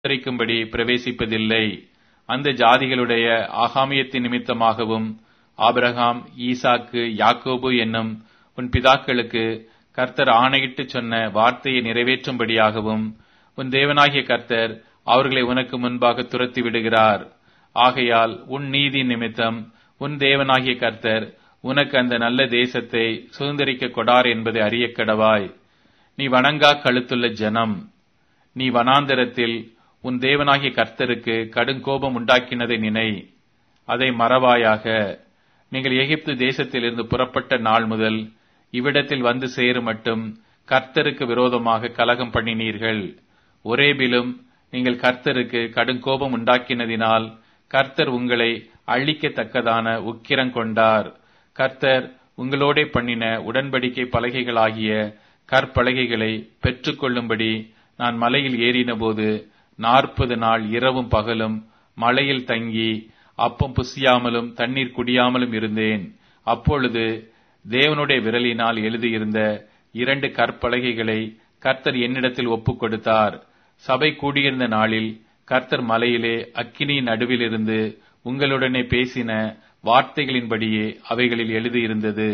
சுதந்தரிக்கும்படி பிரவேசிப்பதில்லை. அந்த ஜாதிகளுடைய ஆகாமியத்தின் நிமித்தமாகவும் ஆபிரகாம், ஈசாக்கு, யாக்கோபு என்னும் உன் பிதாக்களுக்கு கர்த்தர் ஆணையிட்டு சொன்ன வார்த்தையை நிறைவேற்றும்படியாகவும் உன் தேவனாகிய கர்த்தர் அவர்களை உனக்கு முன்பாக துரத்தி விடுகிறார். ஆகையால் உன் நீதி நிமித்தம் உன் தேவனாகிய கர்த்தர் உனக்கு அந்த நல்ல தேசத்தை சுதந்தரிக்க கொடார் என்பதை அறியக் கடவாய். நீ வணங்கா கழுத்துள்ள ஜனம். நீ வனாந்தரத்தில் உன் தேவனாகிய கர்த்தருக்கு கடுங்கோபம் உண்டாக்கினதை நினை, அதை மறவாயாக. நீங்கள் எகிப்து தேசத்திலிருந்து புறப்பட்ட நாள் முதல் இவ்விடத்தில் வந்து சேரும் மட்டும் கர்த்தருக்கு விரோதமாக கலகம் பண்ணினீர்கள். ஒரேபிலும் நீங்கள் கர்த்தருக்கு கடுங்கோபம் உண்டாக்கினதினால் கர்த்தர் உங்களை அழிக்கத்தக்கதான உக்கிரம் கொண்டார். கர்த்தர் உங்களோடே பண்ணின உடன்படிக்கை பலகைகளாகிய கற்பலகைகளை பெற்றுக்கொள்ளும்படி நான் மலையில் ஏறினபோது 40 நாள் இரவும் பகலும் மலையில் தங்கி அப்பம் புசியாமலும் தண்ணீர் குடியாமலும் இருந்தேன். அப்பொழுது தேவனுடைய விரலினால் எழுதியிருந்த 2 கற்பலகைகளை கர்த்தர் என்னிடத்தில் ஒப்புக் கொடுத்தார். சபை கூடியிருந்த நாளில் கர்த்தர் மலையிலே அக்கினியின் நடுவிலிருந்து உங்களுடனே பேசின வார்த்தைகளின்படியே அவைகளில் எழுதியிருந்தது.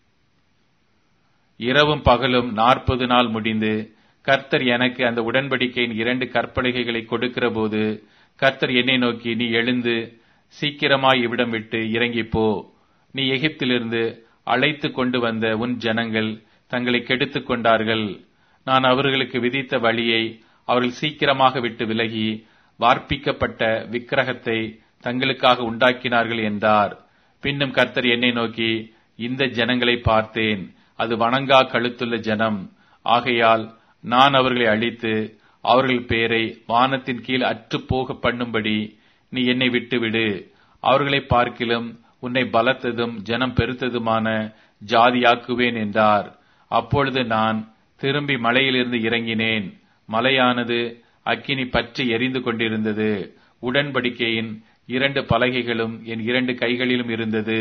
இரவும் பகலும் 40 நாள் முடிந்து கர்த்தர் எனக்கு அந்த உடன்படிக்கையின் 2 கற்பலகைகளை கொடுக்கிற போது கர்த்தர் என்னை நோக்கி, நீ எழுந்து சீக்கிரமாய் இவ்விடம் விட்டு இறங்கிப்போ. நீ எகிப்திலிருந்து அழைத்து கொண்டு வந்த உன் ஜனங்கள் தங்களை கெடுத்துக் கொண்டார்கள். நான் அவர்களுக்கு விதித்த வழியை அவர்கள் சீக்கிரமாக விட்டு விலகி வார்ப்பிக்கப்பட்ட விக்கிரகத்தை தங்களுக்காக உண்டாக்கினார்கள் என்றார். பின்னும் கர்த்தர் என்னை நோக்கி, இந்த ஜனங்களை பார்த்தேன், அது வணங்கா கழுத்துள்ள ஜனம். ஆகையால் நான் அவர்களை அழித்து அவர்கள் பேரை வானத்தின் கீழ் அற்றுப்போக பண்ணும்படி நீ என்னை விட்டுவிடு. அவர்களை பார்க்கிலும் உன்னை பலத்ததும் ஜனம் பெருத்ததுமான ஜாதியாக்குவேன் என்றார். அப்பொழுது நான் திரும்பி மலையிலிருந்து இறங்கினேன். மலையானது அக்கினி பற்றி எரிந்து கொண்டிருந்தது. உடன்படிக்கையின் 2 பலகைகளும் என் 2 கைகளிலும் இருந்தது.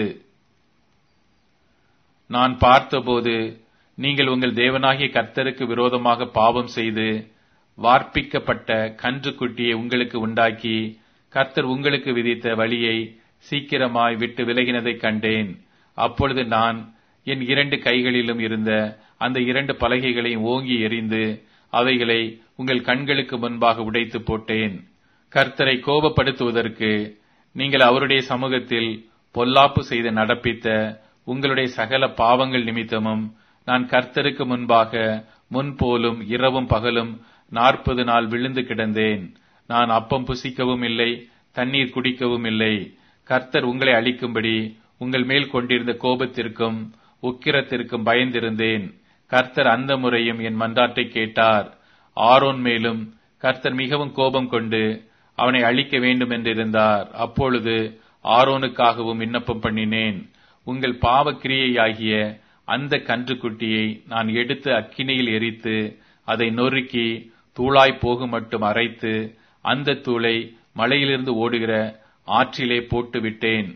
நான் பார்த்தபோது, நீங்கள் உங்கள் தேவனாகிய கர்த்தருக்கு விரோதமாக பாவம் செய்து வார்ப்பிக்கப்பட்ட கன்றுக்குட்டியை உங்களுக்கு உண்டாக்கி கர்த்தர் உங்களுக்கு விதித்த வழியை சீக்கிரமாய் விட்டு விலகினதைக் கண்டேன். அப்பொழுது நான் என் 2 கைகளிலும் இருந்த அந்த 2 பலகைகளையும் ஓங்கி எறிந்து அவைகளை உங்கள் கண்களுக்கு முன்பாக உடைத்து போட்டேன். கர்த்தரை கோபப்படுத்துவதற்கு நீங்கள் அவருடைய சமூகத்தில் பொல்லாப்பு செய்து நடப்பித்த உங்களுடைய சகல பாவங்கள் நிமித்தமும் நான் கர்த்தருக்கு முன்பாக முன்போலும் இரவும் பகலும் 40 நாள் விழுந்து கிடந்தேன். நான் அப்பம் புசிக்கவும் இல்லை, தண்ணீர் குடிக்கவும் இல்லை. கர்த்தர் உங்களை அழிக்கும்படி உங்கள் மேல் கொண்டிருந்த கோபத்திற்கும் உக்கிரத்திற்கும் பயந்திருந்தேன். கர்த்தர் அந்த முறையும் என் மன்றாட்டை கேட்டார். ஆரோன் மேலும் கர்த்தர் மிகவும் கோபம் கொண்டு அவனை அழிக்க வேண்டும் என்றிருந்தார். அப்பொழுது ஆரோனுக்காகவும் விண்ணப்பம் பண்ணினேன். உங்கள் பாவக்கிரியையாகிய அந்த கன்றுக்குட்டியை நான் எடுத்து அக்கினியில் எரித்து அதை நொறுக்கி தூளாய் போகும் மட்டும் அரைத்து அந்த தூளை மலையிலிருந்து ஓடுகிற ஆற்றிலே போட்டு விட்டேன்.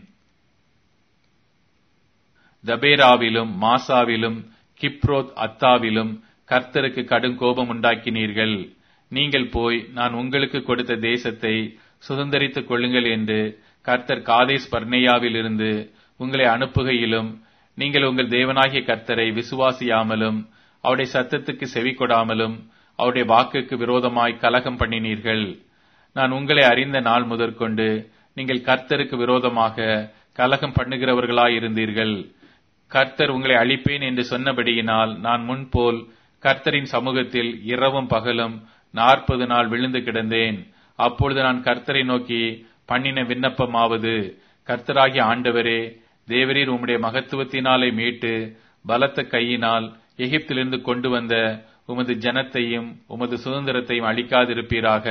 தபேராவிலும் மாசாவிலும் கிப்ரோத் அத்தாவிலும் கர்த்தருக்கு கடும் கோபம் உண்டாக்கினீர்கள். நீங்கள் போய் நான் உங்களுக்கு கொடுத்த தேசத்தை சுதந்தரித்துக் கொள்ளுங்கள் என்று கர்த்தர் காதேஸ் பர்னேயாவில் இருந்து உங்களை அனுப்புகையிலும் நீங்கள் உங்கள் தேவனாகிய கர்த்தரை விசுவாசியாமலும் அவருடைய சத்தத்துக்கு செவி கொடாமலும் அவருடைய வாக்குக்கு விரோதமாய் கலகம் பண்ணினீர்கள். நான் உங்களை அறிந்த நாள் முதற்கொண்டு நீங்கள் கர்த்தருக்கு விரோதமாக கலகம் பண்ணுகிறவர்களாயிருந்தீர்கள். கர்த்தர் உங்களை அழிப்பேன் என்று சொன்னபடியினால் நான் முன்போல் கர்த்தரின் சமூகத்தில் இரவும் பகலும் 40 நாள் விழுந்து கிடந்தேன். அப்பொழுது நான் கர்த்தரை நோக்கி பண்ணின விண்ணப்பமாவது, கர்த்தராகிய ஆண்டவரே, தேவரீர் உம்முடைய மகத்துவத்தினாலே மீட்டு பலத்த கையினால் எகிப்திலிருந்து கொண்டு வந்த உமது ஜனத்தையும் உமது சுதந்திரத்தையும் அழிக்காதிருப்பீராக.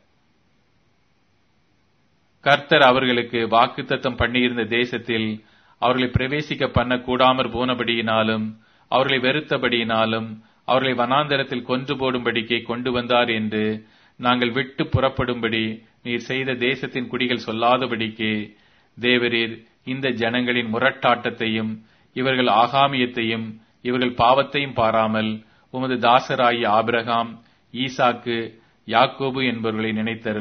கர்த்தர் அவர்களுக்கு வாக்குத்தத்தம் பண்ணியிருந்த தேசத்தில் அவர்களை பிரவேசிக்க பண்ண கூடாமற் போனபடியினாலும் அவர்களை வெறுத்தபடியினாலும் அவர்களை வனாந்தரத்தில் கொன்று போடும்படிக்கே கொண்டு வந்தார் என்று நாங்கள் விட்டு புறப்படும்படி நீர் செய்த தேசத்தின் குடிகள் சொல்லாதபடிக்கு தேவரீர் இந்த ஜனங்களின் முரட்டாட்டத்தையும் இவர்கள் ஆகாமியத்தையும் இவர்கள் பாவத்தையும் பாராமல் உமது தாசராகிய ஆபிரகாம், ஈசாக்கு, யாக்கோபு என்பவர்களை நினைத்தருளும்.